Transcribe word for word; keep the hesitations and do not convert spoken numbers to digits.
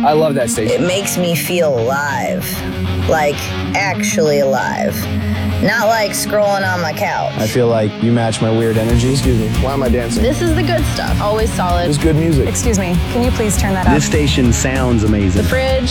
I love that station. It makes me feel alive. Like, actually alive. Not like scrolling on my couch. I feel like you match my weird energy. Excuse me, why am I dancing? This is the good stuff. Always solid. It's good music. Excuse me, can you please turn that up? This station sounds amazing. The fridge,